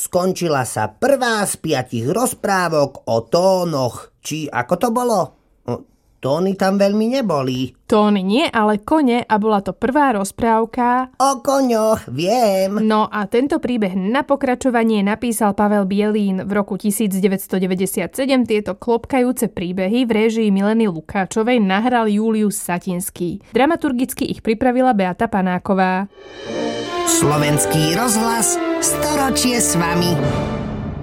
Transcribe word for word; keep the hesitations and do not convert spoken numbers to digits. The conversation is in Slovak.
skončila sa prvá z piatich rozprávok o tónoch. Či ako to bolo? Tóny tam veľmi neboli. Tóny nie, ale kone a bola to prvá rozprávka o koňoch, viem. No a tento príbeh na pokračovanie napísal Pavel Bielín v roku devätnásťstodeväťdesiatsedem. Tieto klopkajúce príbehy v réžii Mileny Lukáčovej nahral Julius Satinský. Dramaturgicky ich pripravila Beata Panáková. Slovenský rozhlas, storočie s vami.